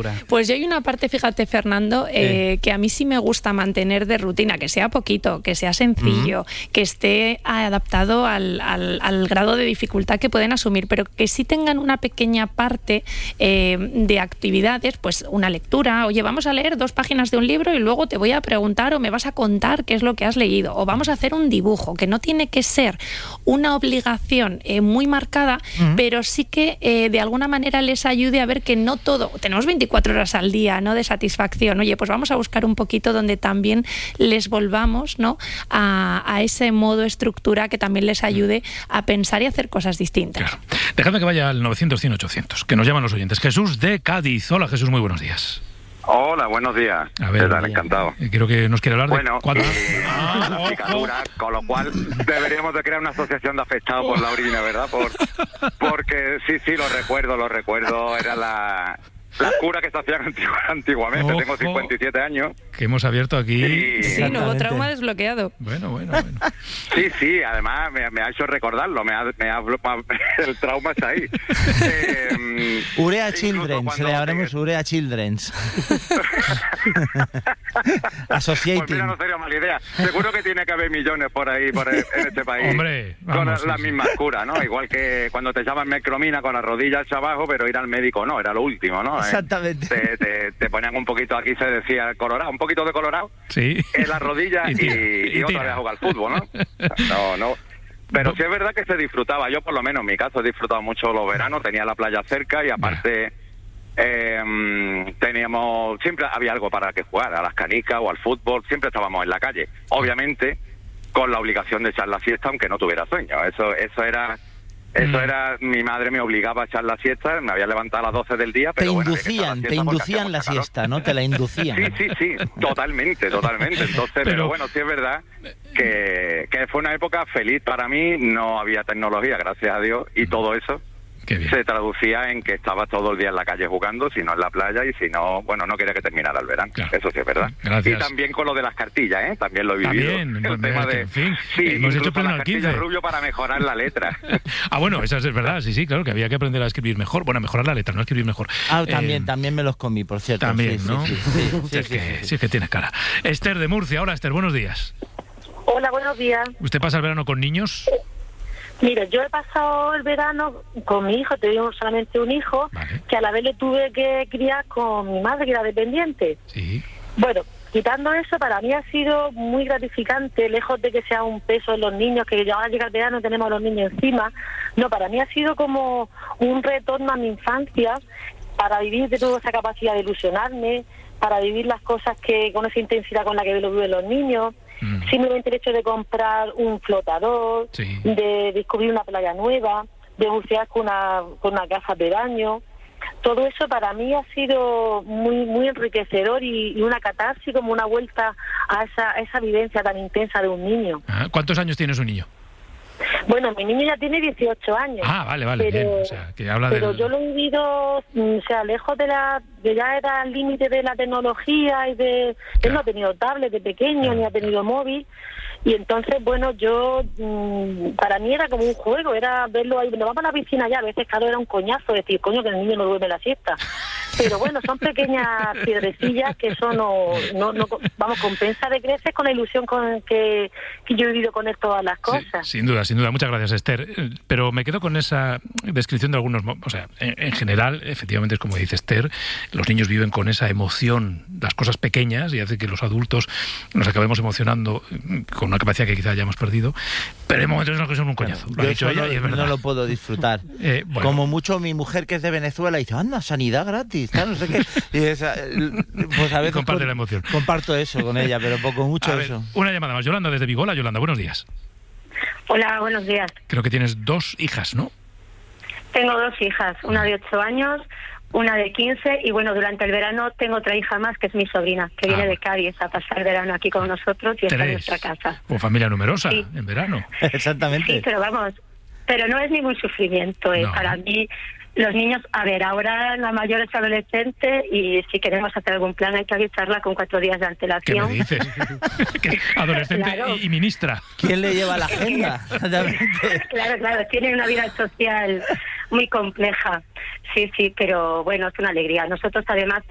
Laura? Pues yo hay una parte, fíjate, Fernando, que a mí sí me gusta mantener de rutina, que sea poquito, que sea sencillo, que esté adaptado al grado de dificultad que pueden asumir, pero que sí tengan una pequeña parte de actividades, pues una lectura. Oye, vamos a leer 2 páginas de un libro y luego te voy a preguntar o me vas a contar qué es lo que has leído. O vamos a hacer un dibujo, que no tiene que ser una obligación muy marcada, pero sí que de alguna manera les ayude a ver que no todo, tenemos 24 horas al día, ¿no?, de satisfacción. Oye, pues vamos a buscar un poquito donde también les volvamos, ¿no?, a ese modo estructura que también les ayude a pensar y hacer cosas distintas. Claro. Dejadme que vaya al 900-100-800, que nos llaman los oyentes. Jesús de Cádiz. Hola, Jesús, muy buenos días. Hola, buenos días. A ver, ¿qué tal? Encantado. Creo que nos quiere hablar de cuatro. La picadura, con lo cual deberíamos de crear una asociación de afectados por la orina, ¿verdad? Porque sí, lo recuerdo, era la cura que se hacían antiguamente. Tengo 57 años. Que hemos abierto aquí. Sí, nuevo trauma desbloqueado. Bueno. Sí, además me ha hecho recordarlo, el trauma está ahí. Urea Children's, le haremos Urea Children's. Associating. Pues mira, no sería mala idea. Seguro que tiene que haber millones por ahí en este país. Hombre, vamos, con las mismas curas, ¿no? Igual que cuando te llaman mecromina con las rodillas hacia abajo, pero ir al médico no, era lo último, ¿no? Exactamente. Te ponían un poquito, aquí se decía colorado, un poquito de colorado sí, en las rodillas y otra vez a jugar al fútbol, ¿no? No. Pero sí es verdad que se disfrutaba. Yo, por lo menos en mi caso, he disfrutado mucho los veranos. Tenía la playa cerca y aparte siempre había algo para que jugar, a las canicas o al fútbol. Siempre estábamos en la calle. Obviamente, con la obligación de echar la siesta, aunque no tuviera sueño. Eso era... mi madre me obligaba a echar la siesta, me había levantado a las 12 del día, pero te inducían la siesta, ¿no? Te la inducían. Sí, totalmente. Entonces, pero bueno, sí es verdad que fue una época feliz para mí, no había tecnología, gracias a Dios, y todo eso se traducía en que estaba todo el día en la calle jugando, si no en la playa, y si no, bueno, no quería que terminara el verano. Claro. Eso sí es verdad. Gracias. Y también con lo de las cartillas, también lo he vivido. También, el tema de, en fin, sí, hemos hecho las cartillas 15. rubio para mejorar la letra. Bueno, eso es verdad, sí, claro, que había que aprender a escribir mejor. Bueno, mejorar la letra, no escribir mejor. También me los comí, por cierto. También, sí, ¿no? Sí, es que tienes cara. Esther de Murcia. Hola, Esther, buenos días. Hola, buenos días. ¿Usted pasa el verano con niños? Mire, yo he pasado el verano con mi hijo, tengo solamente un hijo, que a la vez le tuve que criar con mi madre, que era dependiente. Sí. Bueno, quitando eso, para mí ha sido muy gratificante, lejos de que sea un peso en los niños, que ya ahora llega el verano y tenemos a los niños encima. No, para mí ha sido como un retorno a mi infancia, para vivir de toda esa capacidad de ilusionarme, para vivir las cosas que con esa intensidad con la que lo viven los niños. Simplemente el hecho de comprar un flotador, de descubrir una playa nueva, de bucear con una gafas de baño. Todo eso para mí ha sido muy enriquecedor y una catarsis, como una vuelta a esa vivencia tan intensa de un niño. ¿Cuántos años tiene su niño? Bueno, mi niño ya tiene 18 años. Vale, bien. O sea, que habla pero yo lo he vivido, lejos de ya era el límite de la tecnología y de... Claro. Él no ha tenido tablet de pequeño, ni ha tenido móvil. Y entonces, bueno, yo... para mí era como un juego, era verlo ahí. Nos vamos a la piscina ya, a veces, claro, era un coñazo decir, coño, que el niño no duerme la siesta. Pero bueno, son pequeñas piedrecillas que eso no compensa de creces con la ilusión con que yo he vivido con él todas las cosas. Sí, sin duda. Muchas gracias, Esther. Pero me quedo con esa descripción de algunos... O sea, en general, efectivamente, es como dice Esther, los niños viven con esa emoción, las cosas pequeñas, y hace que los adultos nos acabemos emocionando con una capacidad que quizá hayamos perdido, pero hay momentos en los que son un coñazo. Lo ha dicho ella y es verdad. No lo puedo disfrutar. Bueno. Como mucho mi mujer, que es de Venezuela, dice, anda, sanidad gratis, no sé qué. Y pues a veces comparte la emoción. Comparto eso con ella, pero mucho eso. Una llamada más. Yolanda desde Vigo. Hola, Yolanda, buenos días. Hola, buenos días. Creo que tienes 2 hijas, ¿no? Tengo 2 hijas, una de 8 años, una de 15, y bueno, durante el verano tengo otra hija más, que es mi sobrina, que viene de Cádiz a pasar el verano aquí con nosotros y está en nuestra casa. O familia numerosa, en verano. Exactamente. Sí, pero vamos, pero no es ningún sufrimiento, no. Para mí... Los niños, a ver, ahora la mayor es adolescente y si queremos hacer algún plan hay que avisarla con 4 días de antelación. ¿Qué me dices? Adolescente claro. y ministra. ¿Quién le lleva la agenda? Claro, tiene una vida social muy compleja. Sí, pero bueno, es una alegría. Nosotros además